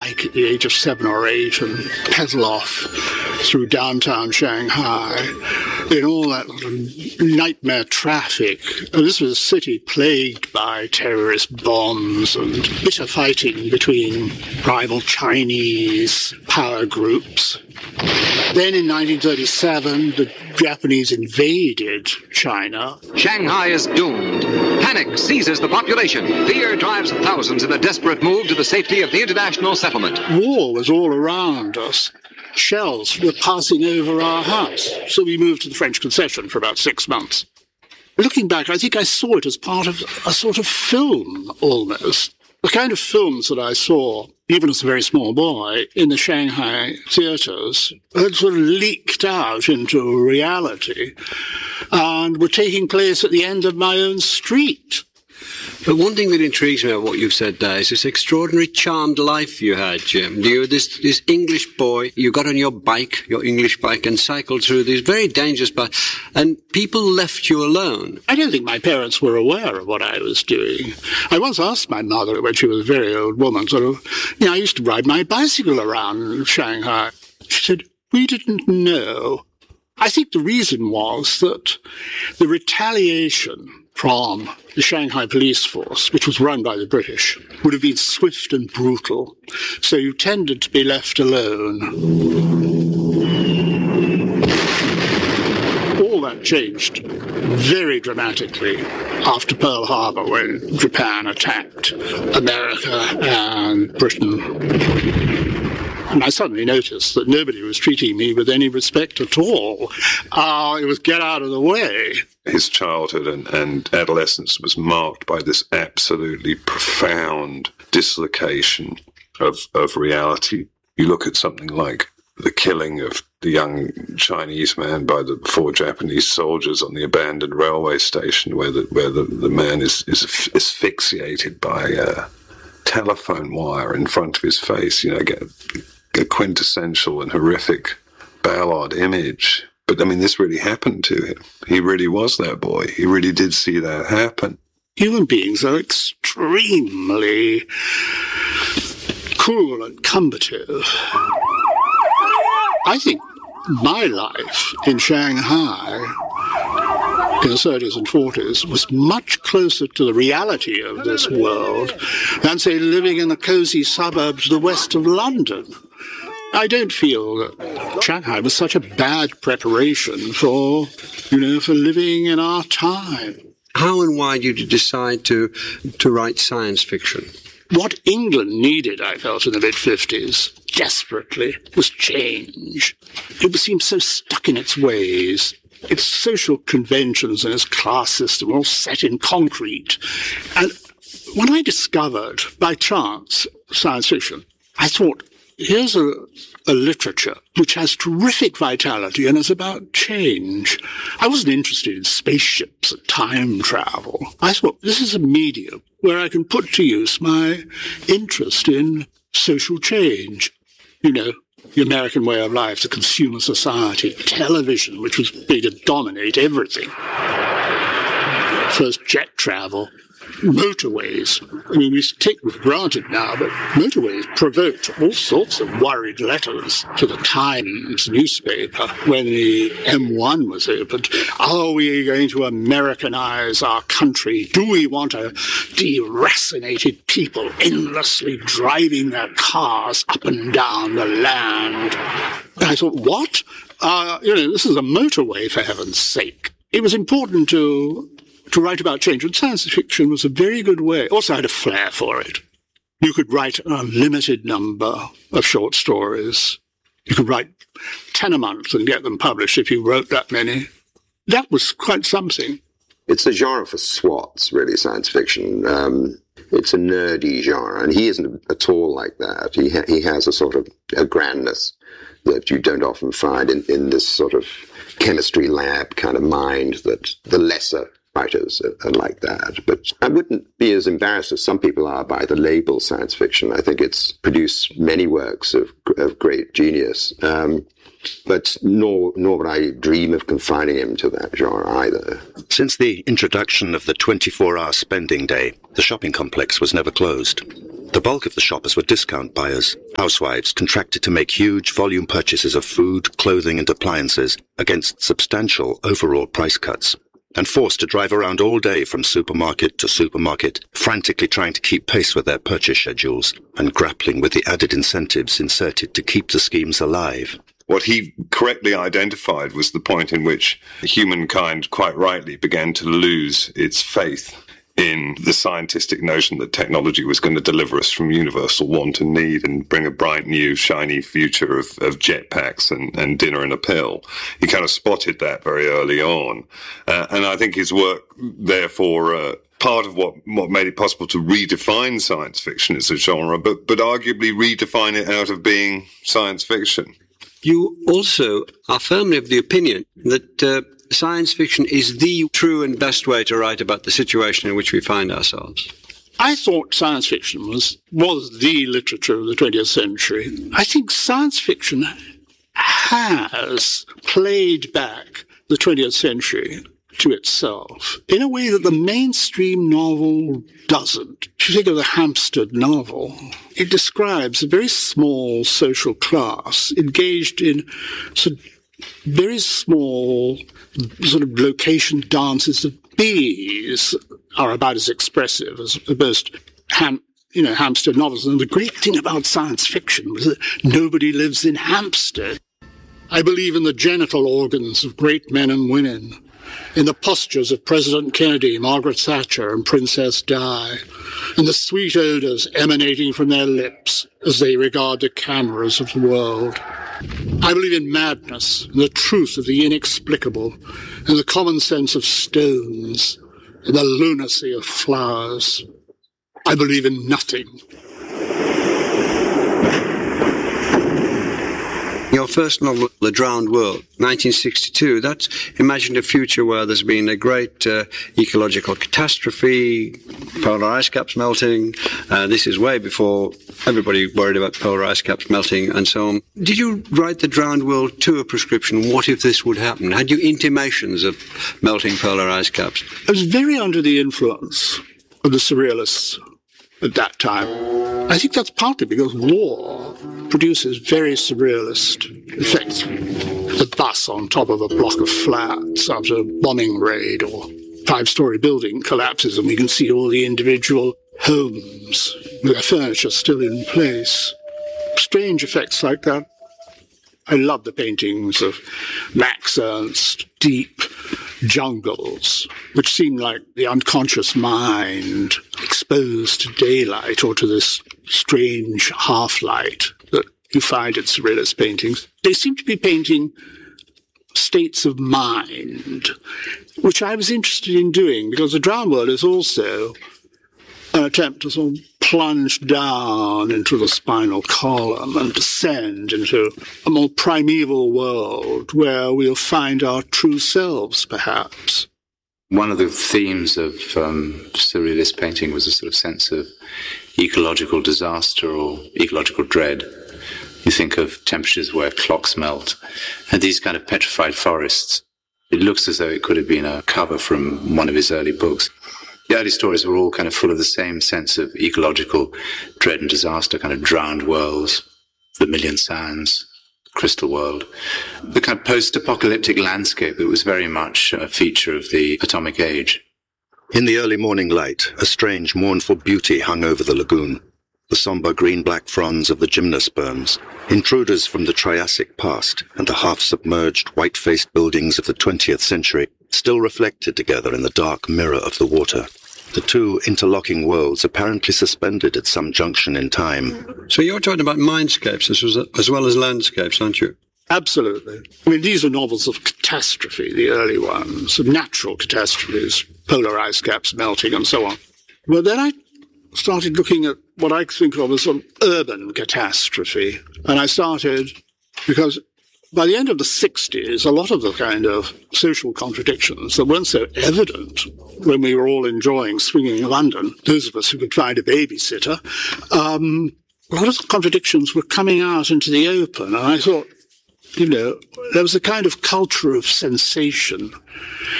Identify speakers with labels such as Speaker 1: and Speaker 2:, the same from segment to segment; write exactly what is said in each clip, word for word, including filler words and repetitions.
Speaker 1: bike at the age of seven or eight and pedal off through downtown Shanghai in all that sort of nightmare traffic. And this was a city plagued by terrorist bombs and bitter fighting between rival Chinese power groups. Then in nineteen thirty-seven, the Japanese invaded China.
Speaker 2: Shanghai is doomed. Panic seizes the population. Fear drives thousands in a desperate move to the safety of the international settlement.
Speaker 1: War was all around us. Shells were passing over our house. So we moved to the French concession for about six months. Looking back, I think I saw it as part of a sort of film, almost. The kind of films that I saw, even as a very small boy, in the Shanghai theatres, had sort of leaked out into reality and were taking place at the end of my own street.
Speaker 3: But one thing that intrigues me about what you've said there is this extraordinary charmed life you had, Jim. You were this, this English boy, you got on your bike, your English bike, and cycled through these very dangerous parts, and people left you alone.
Speaker 1: I don't think my parents were aware of what I was doing. I once asked my mother, when she was a very old woman, sort of, you know, I used to ride my bicycle around Shanghai. She said, we didn't know. I think the reason was that the retaliation from the Shanghai police force, which was run by the British, would have been swift and brutal. So you tended to be left alone. All that changed very dramatically after Pearl Harbor, when Japan attacked America and Britain. And I suddenly noticed that nobody was treating me with any respect at all. Uh, it was get out of the way.
Speaker 4: His childhood and, and adolescence was marked by this absolutely profound dislocation of, of reality. You look at something like the killing of the young Chinese man by the four Japanese soldiers on the abandoned railway station, where the, where the, the man is, is asphyxiated by a telephone wire in front of his face. You know, get a quintessential and horrific Ballard image. But, I mean, this really happened to him. He really was that boy. He really did see that happen.
Speaker 1: Human beings are extremely cruel and combative. I think my life in Shanghai in the thirties and forties was much closer to the reality of this world than, say, living in the cosy suburbs to the west of London. I don't feel that Shanghai was such a bad preparation for, you know, for living in our time.
Speaker 3: How and why did you decide to to write science fiction?
Speaker 1: What England needed, I felt, in the mid-fifties, desperately, was change. It seemed so stuck in its ways. Its social conventions and its class system were all set in concrete. And when I discovered, by chance, science fiction, I thought, here's a, a literature which has terrific vitality and is about change. I wasn't interested in spaceships and time travel. I thought, this is a medium where I can put to use my interest in social change. You know, the American way of life, the consumer society, television, which was made to dominate everything. First jet travel. Motorways. I mean, we take it for granted now, but motorways provoked all sorts of worried letters to the Times newspaper when the M one was opened. Are we going to Americanize our country? Do we want a deracinated people endlessly driving their cars up and down the land? And I thought, what? Uh, you know, this is a motorway, for heaven's sake. It was important to to write about change, and science fiction was a very good way. Also, I had a flair for it. You could write an unlimited number of short stories. You could write ten a month and get them published if you wrote that many. That was quite something.
Speaker 5: It's a genre for swats, really, science fiction. Um, it's a nerdy genre, and he isn't at all like that. He ha- he has a sort of a grandness that you don't often find in, in this sort of chemistry lab kind of mind that the lesser writers are like that. But I wouldn't be as embarrassed as some people are by the label science fiction. I think it's produced many works of, of great genius. Um, but nor, nor would I dream of confining him to that genre either.
Speaker 6: Since the introduction of the twenty-four hour spending day, the shopping complex was never closed. The bulk of the shoppers were discount buyers, housewives contracted to make huge volume purchases of food, clothing and appliances against substantial overall price cuts, and forced to drive around all day from supermarket to supermarket, frantically trying to keep pace with their purchase schedules and grappling with the added incentives inserted to keep the schemes alive.
Speaker 4: What he correctly identified was the point in which humankind, quite rightly, began to lose its faith in the scientific notion that technology was going to deliver us from universal want and need and bring a bright, new, shiny future of, of jetpacks and, and dinner and a pill. He kind of spotted that very early on. Uh, and I think his work, therefore, uh, part of what, what made it possible to redefine science fiction as a genre, but, but arguably redefine it out of being science fiction.
Speaker 3: You also are firmly of the opinion that uh, science fiction is the true and best way to write about the situation in which we find ourselves.
Speaker 1: I thought science fiction was, was the literature of the twentieth century. I think science fiction has played back the twentieth century to itself in a way that the mainstream novel doesn't. If you think of the Hampstead novel, it describes a very small social class engaged in sort of very small sort of location dances of bees are about as expressive as most Ham, you know, Hampstead novels. And the great thing about science fiction was that nobody lives in Hampstead. I believe in the genital organs of great men and women, in the postures of President Kennedy, Margaret Thatcher, and Princess Di, and the sweet odours emanating from their lips as they regard the cameras of the world. I believe in madness, and the truth of the inexplicable, and the common sense of stones, and the lunacy of flowers. I believe in nothing.
Speaker 3: Your first novel, The Drowned World, nineteen sixty-two, that imagined a future where there's been a great uh, ecological catastrophe, polar ice caps melting. Uh, this is way before everybody worried about polar ice caps melting and so on. Did you write The Drowned World to a prescription? What if this would happen? Had you intimations of melting polar ice caps?
Speaker 1: I was very under the influence of the surrealists at that time. I think that's partly because war produces very surrealist effects. The bus on top of a block of flats after a bombing raid or five-story building collapses and we can see all the individual homes with their furniture still in place. Strange effects like that. I love the paintings of Max Ernst, deep jungles, which seem like the unconscious mind exposed to daylight or to this strange half-light that you find in surrealist paintings. They seem to be painting states of mind, which I was interested in doing because The Drowned World is also an attempt to sort of plunge down into the spinal column and descend into a more primeval world where we'll find our true selves, perhaps.
Speaker 7: One of the themes of um, surrealist painting was a sort of sense of ecological disaster or ecological dread. You think of temperatures where clocks melt and these kind of petrified forests. It looks as though it could have been a cover from one of his early books. The early stories were all kind of full of the same sense of ecological dread and disaster, kind of drowned worlds, the million sands, crystal world. The kind of post-apocalyptic landscape that was very much a feature of the atomic age.
Speaker 6: In the early morning light, a strange, mournful beauty hung over the lagoon. The somber green-black fronds of the gymnosperms, intruders from the Triassic past, and the half-submerged, white-faced buildings of the twentieth century, still reflected together in the dark mirror of the water. The two interlocking worlds apparently suspended at some junction in time.
Speaker 3: So you're talking about mindscapes as well as landscapes, aren't you?
Speaker 1: Absolutely. I mean, these are novels of catastrophe, the early ones, of natural catastrophes, polar ice caps melting and so on. But then I started looking at what I think of as sort of urban catastrophe. And I started because by the end of the sixties, a lot of the kind of social contradictions that weren't so evident when we were all enjoying swinging London, those of us who could find a babysitter, um, a lot of the contradictions were coming out into the open. And I thought, you know, there was a kind of culture of sensation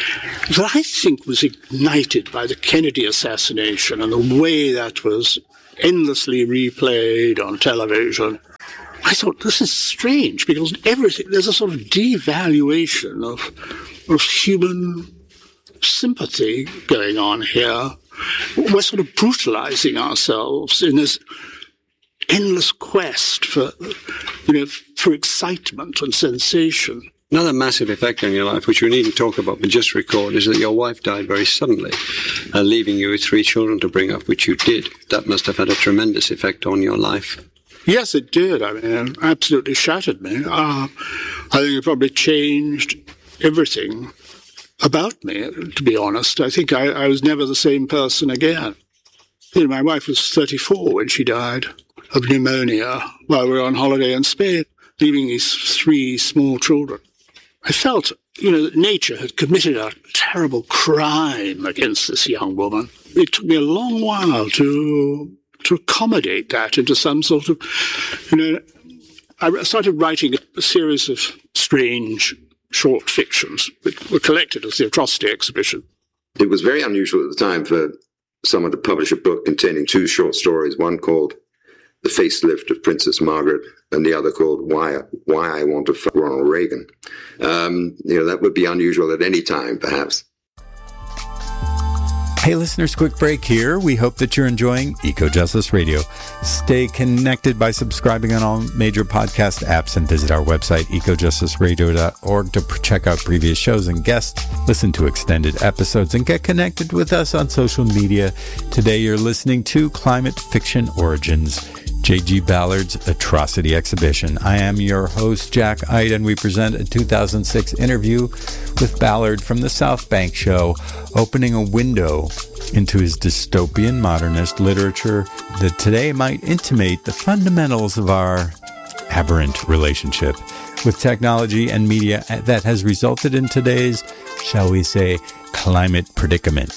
Speaker 1: that I think was ignited by the Kennedy assassination and the way that was endlessly replayed on television. I thought, this is strange, because everything, there's a sort of devaluation of, of human sympathy going on here. We're sort of brutalizing ourselves in this endless quest for, you know, for excitement and sensation.
Speaker 3: Another massive effect on your life, which we needn't talk about, but just record, is that your wife died very suddenly, uh, leaving you with three children to bring up, which you did. That must have had a tremendous effect on your life.
Speaker 1: Yes, it did. I mean, it absolutely shattered me. Uh, I think it probably changed everything about me, to be honest. I think I, I was never the same person again. You know, my wife was thirty-four when she died of pneumonia while we were on holiday in Spain, leaving these three small children. I felt, you know, that nature had committed a terrible crime against this young woman. It took me a long while to to accommodate that into some sort of, you know, I started writing a series of strange short fictions that were collected as the Atrocity Exhibition.
Speaker 5: It was very unusual at the time for someone to publish a book containing two short stories, one called The Facelift of Princess Margaret and the other called Why Why I Want to Fuck Ronald Reagan. Um, you know, that would be unusual at any time, perhaps.
Speaker 8: Hey listeners, quick break here. We hope that you're enjoying Eco-Justice Radio. Stay connected by subscribing on all major podcast apps and visit our website, eco justice radio dot org, to check out previous shows and guests, listen to extended episodes, and get connected with us on social media. Today you're listening to Climate Fiction Origins, J G Ballard's Atrocity Exhibition. I am your host, Jack Ide, and we present a two thousand six interview with Ballard from the South Bank Show, opening a window into his dystopian modernist literature that today might intimate the fundamentals of our aberrant relationship with technology and media that has resulted in today's, shall we say, climate predicament.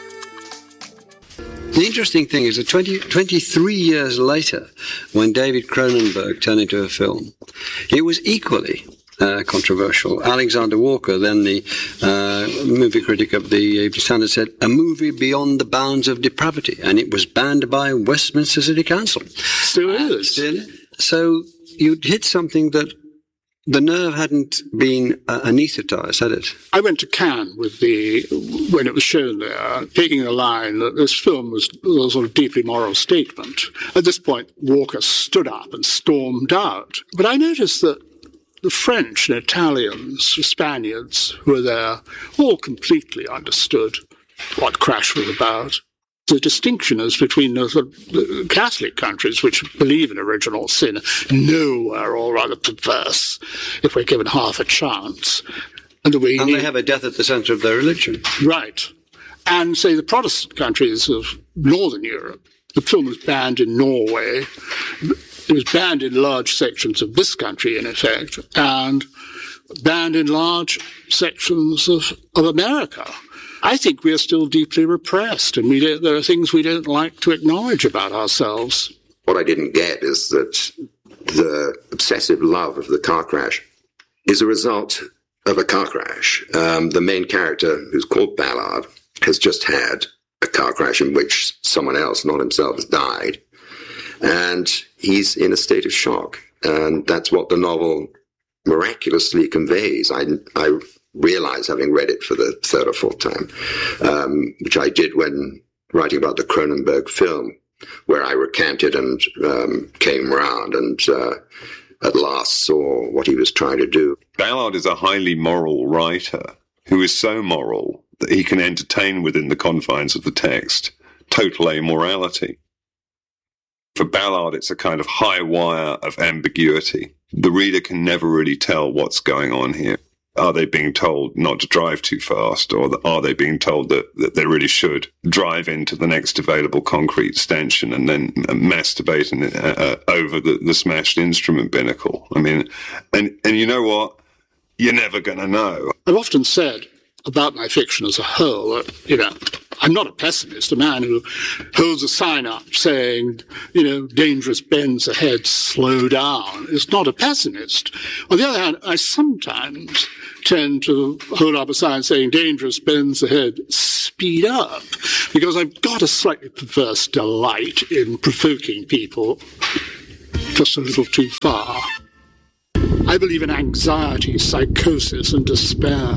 Speaker 3: The interesting thing is that twenty, twenty-three years later, when David Cronenberg turned into a film, it was equally uh, controversial. Alexander Walker, then the uh, movie critic of the Evening Standard, said, a movie beyond the bounds of depravity, and it was banned by Westminster City Council.
Speaker 1: Still is.
Speaker 3: Still, so you hit something that the nerve hadn't been uh, anaesthetized, had it?
Speaker 1: I went to Cannes with the, when it was shown there, taking the line that this film was a sort of deeply moral statement. At this point, Walker stood up and stormed out. But I noticed that the French and Italians, Spaniards who were there, all completely understood what Crash was about. The distinction is between the, the Catholic countries, which believe in original sin, know we're all rather perverse if we're given half a chance. And, the way
Speaker 3: and
Speaker 1: need,
Speaker 3: they have a death at the centre of their religion.
Speaker 1: Right. And, say, the Protestant countries of Northern Europe, the film was banned in Norway. It was banned in large sections of this country, in effect, and banned in large sections of, of America. I think we are still deeply repressed, and we don't, there are things we don't like to acknowledge about ourselves.
Speaker 5: What I didn't get is that the obsessive love of the car crash is a result of a car crash. Um, the main character, who's called Ballard, has just had a car crash in which someone else, not himself, has died. And he's in a state of shock. And that's what the novel miraculously conveys. I, I realize, having read it for the third or fourth time, um, which I did when writing about the Cronenberg film, where I recanted and um, came round and uh, at last saw what he was trying to do.
Speaker 4: Ballard is a highly moral writer who is so moral that he can entertain within the confines of the text total amorality. For Ballard, it's a kind of high wire of ambiguity. The reader can never really tell what's going on here. Are they being told not to drive too fast, or are they being told that, that they really should drive into the next available concrete stanchion and then masturbate in, uh, uh, over the, the smashed instrument binnacle? I mean, and, and you know what? You're never going to know.
Speaker 1: I've often said about my fiction as a whole that, you know, I'm not a pessimist. A man who holds a sign up saying, you know, dangerous bends ahead, slow down, is not a pessimist. On the other hand, I sometimes tend to hold up a sign saying dangerous bends ahead, speed up, because I've got a slightly perverse delight in provoking people just a little too far. I believe in anxiety, psychosis, and despair.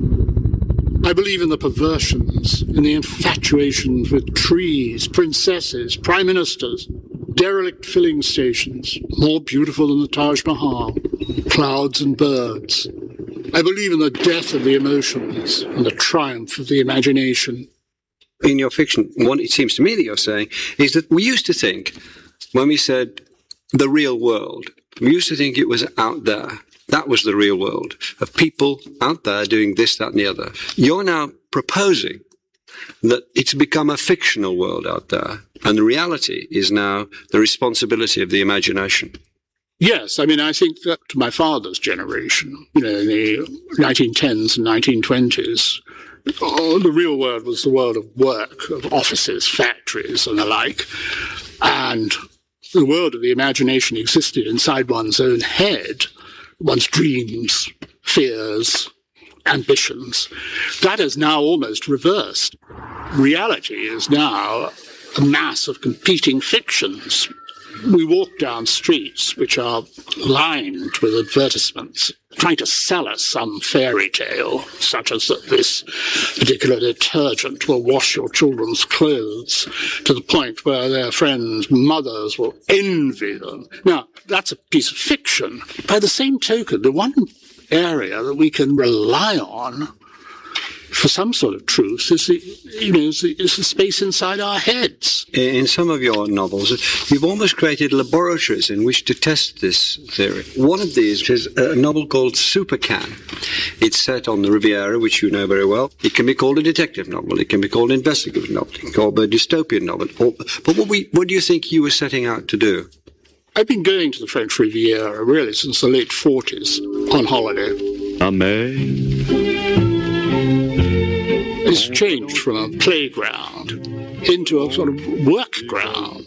Speaker 1: I believe in the perversions, in the infatuations with trees, princesses, prime ministers, derelict filling stations, more beautiful than the Taj Mahal, clouds and birds. I believe in the death of the emotions and the triumph of the imagination.
Speaker 3: In your fiction, what it seems to me that you're saying is that we used to think, when we said the real world, we used to think it was out there. That was the real world, of people out there doing this, that, and the other. You're now proposing that it's become a fictional world out there, and the reality is now the responsibility of the imagination.
Speaker 1: Yes, I mean, I think that my father's generation, you know, in the nineteen tens and nineteen twenties, oh, the real world was the world of work, of offices, factories, and the like. And the world of the imagination existed inside one's own head, one's dreams, fears, ambitions. That is now almost reversed. Reality is now a mass of competing fictions. We walk down streets which are lined with advertisements trying to sell us some fairy tale, such as that this particular detergent will wash your children's clothes to the point where their friends' mothers will envy them. Now, that's a piece of fiction. By the same token, the one area that we can rely on for some sort of truth is the, you know, is the, is the space inside our heads.
Speaker 3: In some of your novels, you've almost created laboratories in which to test this theory. One of these is a novel called Supercan. It's set on the Riviera, which you know very well. It can be called a detective novel. It can be called an investigative novel. It can be called a dystopian novel. But what, we, what do you think you were setting out to do?
Speaker 1: I've been going to the French Riviera, really, since the late forties, on holiday.
Speaker 9: Amen.
Speaker 1: It's changed from a playground into a sort of work ground.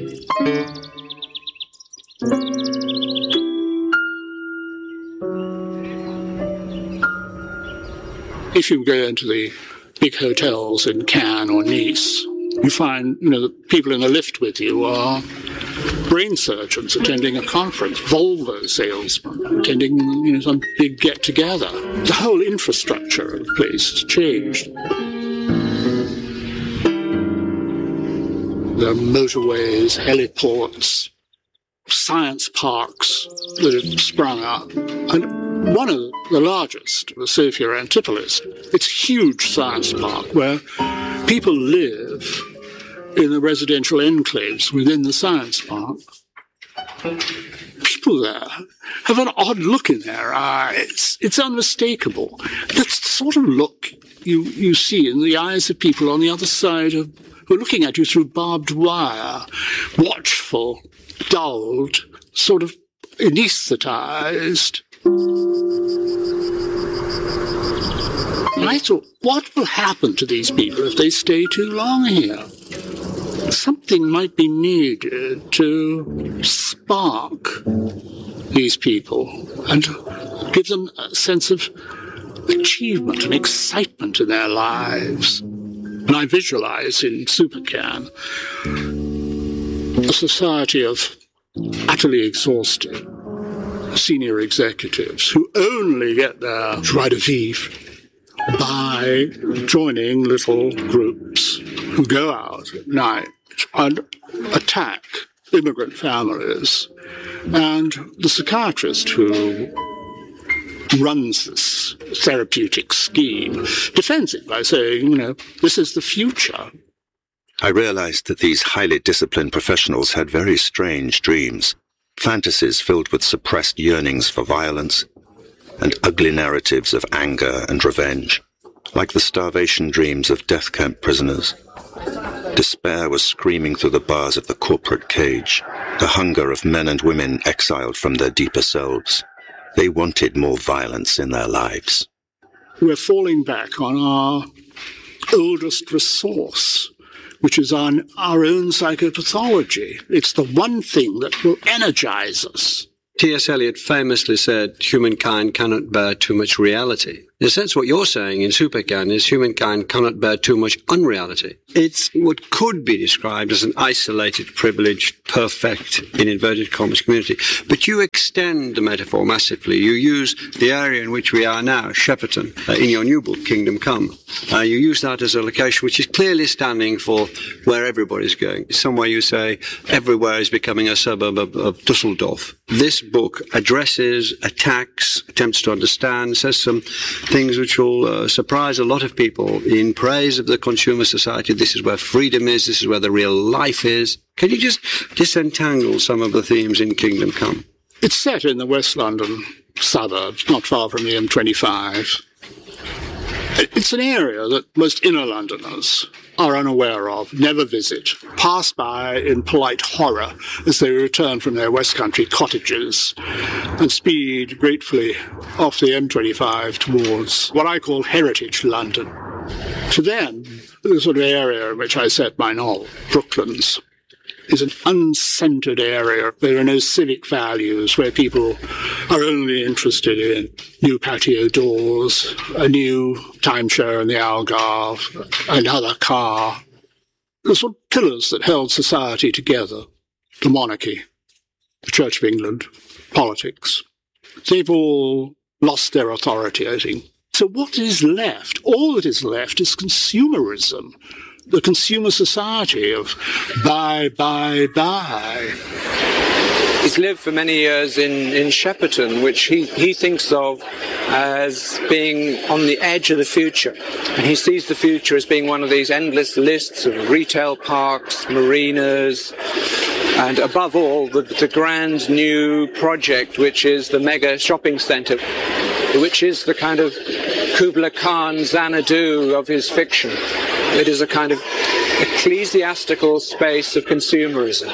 Speaker 1: If you go into the big hotels in Cannes or Nice, you find, you know, the people in the lift with you are brain surgeons attending a conference, Volvo salesmen attending, you know, some big get-together. The whole infrastructure of the place has changed. There are motorways, heliports, science parks that have sprung up. And one of the largest, the Sophia Antipolis, it's a huge science park where people live in the residential enclaves within the science park. People there have an odd look in their eyes. It's unmistakable. That's the sort of look you, you see in the eyes of people on the other side of, who are looking at you through barbed wire, watchful, dulled, sort of anesthetized. And I thought, what will happen to these people if they stay too long here? Something might be needed to spark these people and give them a sense of achievement and excitement in their lives. And I visualize in Supercan a society of utterly exhausted senior executives who only get their joie de vivre by joining little groups who go out at night and attack immigrant families. And the psychiatrist who runs this therapeutic scheme defends it by saying, you know, this is the future.
Speaker 6: I realized that these highly disciplined professionals had very strange dreams, fantasies filled with suppressed yearnings for violence, and ugly narratives of anger and revenge, like the starvation dreams of death camp prisoners. Despair was screaming through the bars of the corporate cage, the hunger of men and women exiled from their deeper selves. They wanted more violence in their lives.
Speaker 1: We're falling back on our oldest resource, which is on our own psychopathology. It's the one thing that will energize us.
Speaker 3: T S Eliot famously said, humankind cannot bear too much reality. In a sense, what you're saying in Supercan is humankind cannot bear too much unreality. It's what could be described as an isolated, privileged, perfect, in inverted commas, community. But you extend the metaphor massively. You use the area in which we are now, Shepperton, uh, in your new book, Kingdom Come. Uh, you use that as a location which is clearly standing for where everybody's going. Somewhere you say everywhere is becoming a suburb of, of Dusseldorf. This book addresses, attacks, attempts to understand, says some things which will uh, surprise a lot of people in praise of the consumer society. This is where freedom is. This is where the real life is. Can you just disentangle some of the themes in Kingdom Come?
Speaker 1: It's set in the West London suburbs, not far from the M twenty-five. It's an area that most inner Londoners are unaware of, never visit, pass by in polite horror as they return from their West Country cottages and speed gratefully off the M twenty-five towards what I call heritage London. To them, the sort of area in which I set my novel, Brooklands, is an uncentered area. There are no civic values, where people are only interested in new patio doors, a new timeshare in the Algarve, another car. The sort of pillars that held society together, the monarchy, the Church of England, politics. They've all lost their authority, I think. So what is left? All that is left is consumerism. The consumer society of buy, buy, buy.
Speaker 9: He's lived for many years in, in Shepperton, which he, he thinks of as being on the edge of the future. And he sees the future as being one of these endless lists of retail parks, marinas, and above all, the, the grand new project, which is the mega shopping centre, which is the kind of Kubla Khan Xanadu of his fiction. It is a kind of ecclesiastical space of consumerism.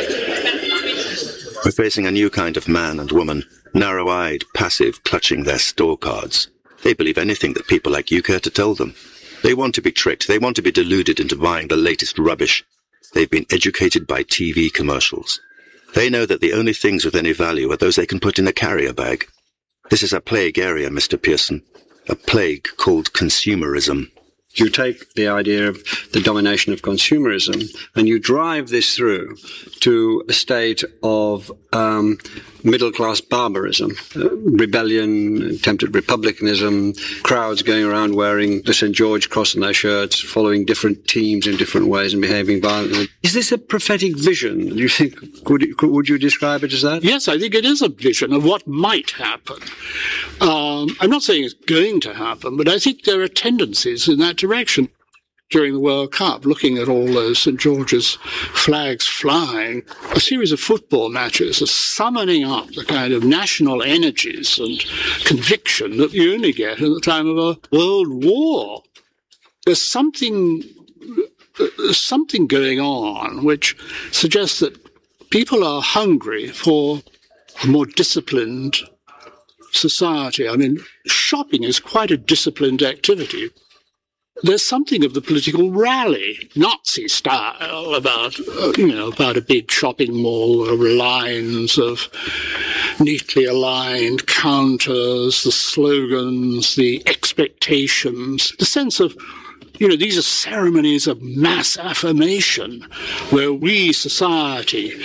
Speaker 6: We're facing a new kind of man and woman, narrow-eyed, passive, clutching their store cards. They believe anything that people like you care to tell them. They want to be tricked. They want to be deluded into buying the latest rubbish. They've been educated by T V commercials. They know that the only things with any value are those they can put in a carrier bag. This is a plague area, Mister Pearson. A plague called consumerism.
Speaker 3: You take the idea of the domination of consumerism and you drive this through to a state of um, middle-class barbarism, uh, rebellion, attempted republicanism, crowds going around wearing the Saint George cross on their shirts, following different teams in different ways and behaving violently. Is this a prophetic vision? Do you think, could, it, could, would you describe it as that?
Speaker 1: Yes, I think it is a vision of what might happen. Um, I'm not saying it's going to happen, but I think there are tendencies in that direction. During the World Cup, looking at all those Saint George's flags flying, a series of football matches are summoning up the kind of national energies and conviction that you only get at the time of a world war. There's something, there's something going on which suggests that people are hungry for a more disciplined society. I mean, shopping is quite a disciplined activity. There's something of the political rally, Nazi style, about, uh, you know, about a big shopping mall, of lines of neatly aligned counters, the slogans, the expectations, the sense of, you know, these are ceremonies of mass affirmation where we, society,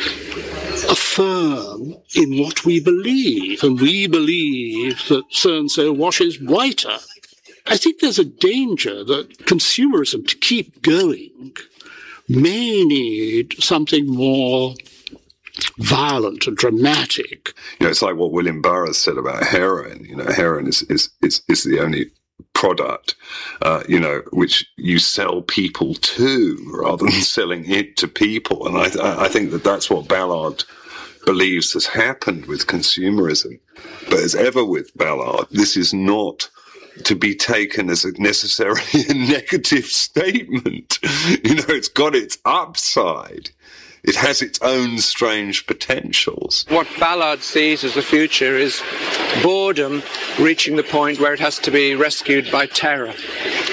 Speaker 1: affirm in what we believe, and we believe that so-and-so washes whiter. I think there's a danger that consumerism, to keep going, may need something more violent and dramatic.
Speaker 4: You know, it's like what William Burroughs said about heroin. You know, heroin is is is, is the only product, uh, you know, which you sell people to rather than selling it to people. And I, I think that that's what Ballard believes has happened with consumerism. But as ever with Ballard, this is not to be taken as a necessarily a negative statement. You know, it's got its upside. It has its own strange potentials.
Speaker 9: What Ballard sees as the future is boredom reaching the point where it has to be rescued by terror.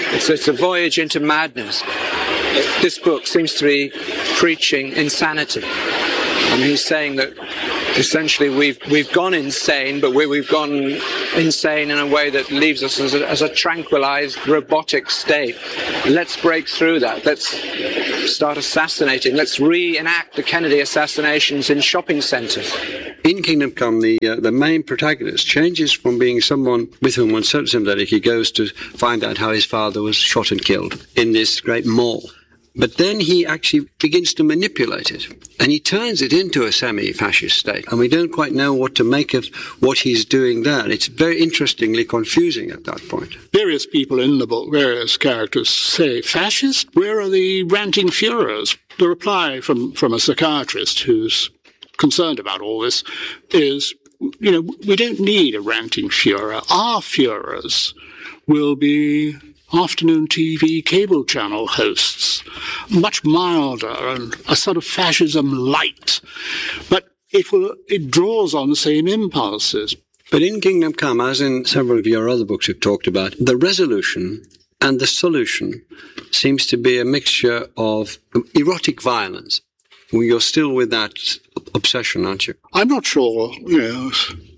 Speaker 9: It's, it's a voyage into madness. This book seems to be preaching insanity. I mean, he's saying that essentially we've we've gone insane, but we, we've gone insane in a way that leaves us as a, as a tranquilized, robotic state. Let's break through that. Let's start assassinating. Let's reenact the Kennedy assassinations in shopping centres.
Speaker 3: In Kingdom Come, the uh, the main protagonist changes from being someone with whom one's so sympathetic. He goes to find out how his father was shot and killed in this great mall. But then he actually begins to manipulate it, and he turns it into a semi-fascist state. And we don't quite know what to make of what he's doing there. It's very interestingly confusing at that point.
Speaker 1: Various people in the book, various characters say, fascist? Where are the ranting Führers? The reply from, from a psychiatrist who's concerned about all this is, you know, we don't need a ranting Führer. Our Führers will be afternoon T V cable channel hosts, much milder and a sort of fascism light. But it will it draws on the same impulses.
Speaker 3: But in Kingdom Come, as in several of your other books you've talked about, the resolution and the solution seems to be a mixture of erotic violence. Well, you're still with that obsession, aren't you?
Speaker 1: I'm not sure, you know,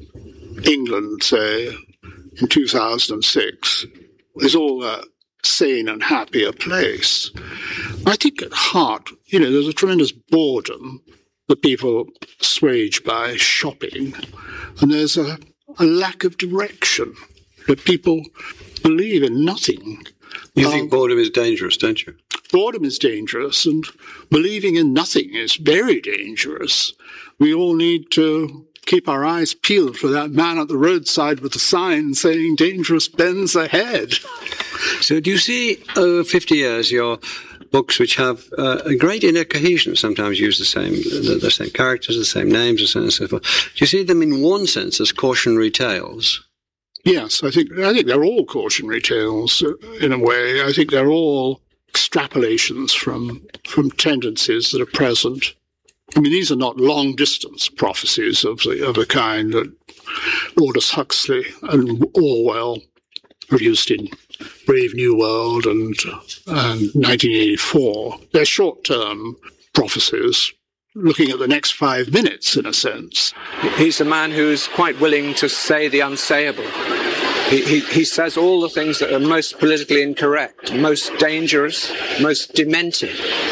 Speaker 1: England, say, in two thousand six, is all a sane and happier place. I think at heart, you know, there's a tremendous boredom that people assuage by shopping, and there's a, a lack of direction, that people believe in nothing.
Speaker 3: You
Speaker 1: um,
Speaker 3: think boredom is dangerous, don't you?
Speaker 1: Boredom is dangerous, and believing in nothing is very dangerous. We all need to keep our eyes peeled for that man at the roadside with a sign saying dangerous bends ahead.
Speaker 3: So do you see over fifty years your books which have uh, a great inner cohesion, sometimes use the same the, the same characters, the same names, and so on and so forth. Do you see them in one sense as cautionary tales?
Speaker 1: Yes, I think I think they're all cautionary tales uh, in a way. I think they're all extrapolations from from tendencies that are present. I mean, these are not long-distance prophecies of the, of the kind that Aldous Huxley and Orwell produced in Brave New World and, and nineteen eighty-four. They're short-term prophecies, looking at the next five minutes, in a sense.
Speaker 9: He's a man who's quite willing to say the unsayable. He, he, he says all the things that are most politically incorrect, most dangerous, most demented.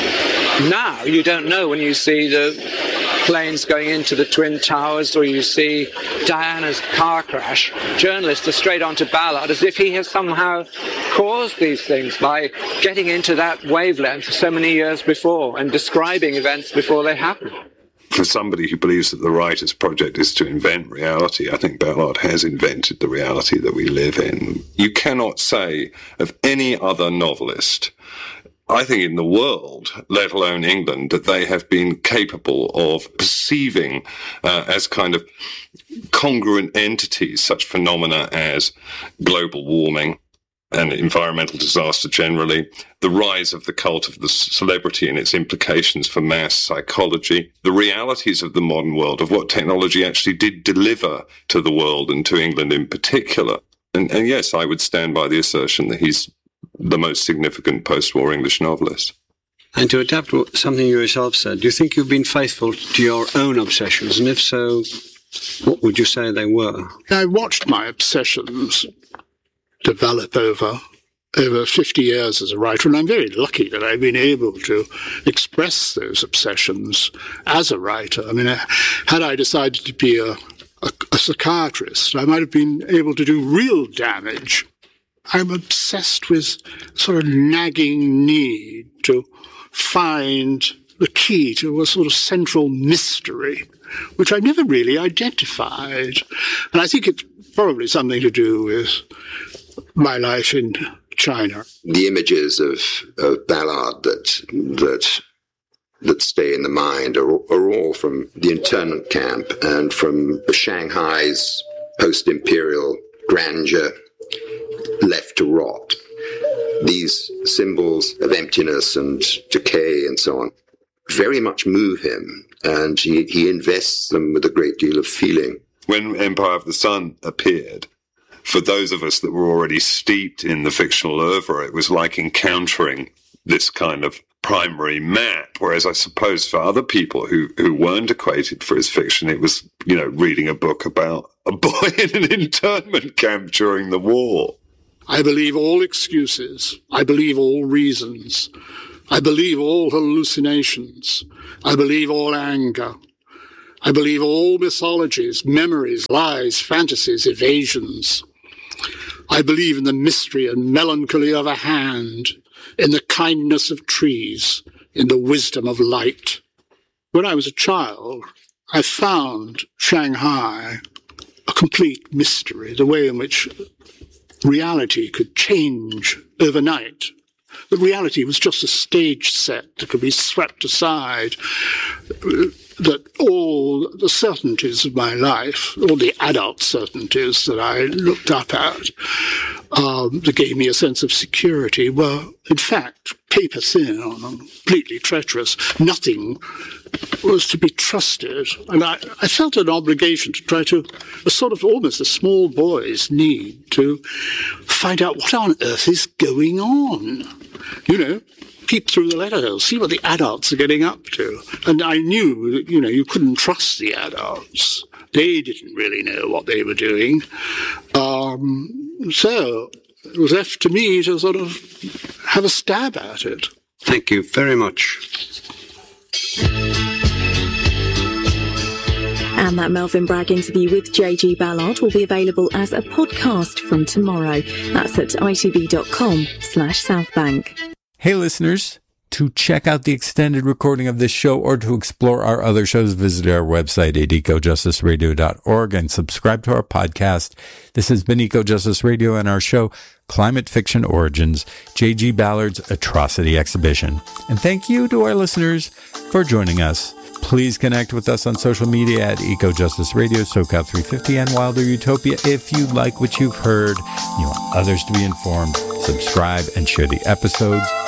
Speaker 9: Now, you don't know when you see the planes going into the Twin Towers or you see Diana's car crash. Journalists are straight on to Ballard as if he has somehow caused these things by getting into that wavelength so many years before and describing events before they happen.
Speaker 4: For somebody who believes that the writer's project is to invent reality, I think Ballard has invented the reality that we live in. You cannot say of any other novelist, I think in the world, let alone England, that they have been capable of perceiving uh, as kind of congruent entities such phenomena as global warming and environmental disaster generally, the rise of the cult of the celebrity and its implications for mass psychology, the realities of the modern world, of what technology actually did deliver to the world and to England in particular. And, and yes, I would stand by the assertion that he's the most significant post-war English novelist.
Speaker 3: And to adapt something you yourself said, do you think you've been faithful to your own obsessions? And if so, what would you say they were?
Speaker 1: I watched my obsessions develop over over fifty years as a writer, and I'm very lucky that I've been able to express those obsessions as a writer. I mean, had I decided to be a, a, a psychiatrist, I might have been able to do real damage. I'm obsessed with sort of nagging need to find the key to a sort of central mystery, which I never really identified. And I think it's probably something to do with my life in China.
Speaker 5: The images of, of Ballard that that that stay in the mind are, are all from the internment camp and from Shanghai's post-imperial grandeur, left to rot. These symbols of emptiness and decay and so on very much move him, and he, he invests them with a great deal of feeling.
Speaker 4: When Empire of the Sun appeared, for those of us that were already steeped in the fictional oeuvre, it was like encountering this kind of primary map, whereas I suppose for other people who, who weren't acquainted for his fiction, it was, you know, reading a book about a boy in an internment camp during the war.
Speaker 1: I believe all excuses. I believe all reasons. I believe all hallucinations. I believe all anger. I believe all mythologies, memories, lies, fantasies, evasions. I believe in the mystery and melancholy of a hand, in the kindness of trees, in the wisdom of light. When I was a child, I found Shanghai a complete mystery, the way in which reality could change overnight. The reality was just a stage set that could be swept aside, that all the certainties of my life, all the adult certainties that I looked up at, um, that gave me a sense of security, were, in fact, paper thin and completely treacherous. Nothing was to be trusted. And I, I felt an obligation to try to, a sort of almost a small boy's need to find out what on earth is going on. You know, peep through the letterheads, see what the adults are getting up to. And I knew that, you know, you couldn't trust the adults. They didn't really know what they were doing. Um, so it was left to me to sort of have a stab at it.
Speaker 3: Thank you very much.
Speaker 10: And that Melvyn Bragg interview with J G Ballard will be available as a podcast from tomorrow. That's at itv.com slash Southbank.
Speaker 8: Hey, listeners. To check out the extended recording of this show or to explore our other shows, visit our website at eco justice radio dot org and subscribe to our podcast. This has been Eco Justice Radio and our show, Climate Fiction Origins, J G Ballard's Atrocity Exhibition. And thank you to our listeners for joining us. Please connect with us on social media at Eco Justice Radio, SoCal three fifty, and Wilder Utopia. If you like what you've heard, you want others to be informed, subscribe and share the episodes.